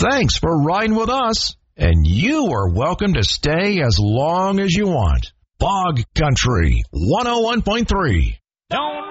Thanks for riding with us, and you are welcome to stay as long as you want. Bog Country 101.3. Don't